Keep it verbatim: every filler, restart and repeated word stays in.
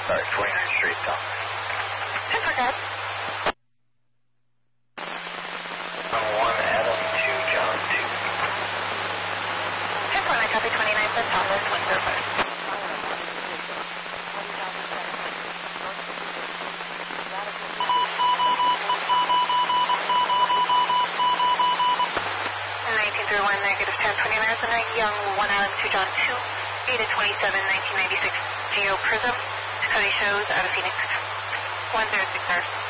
Sorry, twenty-ninth Street, Tom. ten four, go ahead. one Adam two John two. ten four, nine, copy twenty-ninth, that's Thomas, one zero five. nineteen through one, negative ten, twenty minutes, and a young one Adam two John two, Beta twenty-seven, nineteen ninety-six, Geo Prism, study shows out of Phoenix, one zero six hours.